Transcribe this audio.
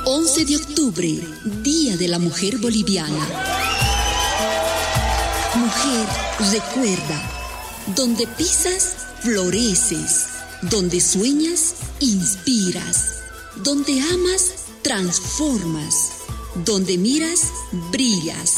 11 de octubre, Día de la Mujer Boliviana. Mujer, recuerda, donde pisas, floreces, donde sueñas, inspiras, donde amas, transformas, donde miras, brillas.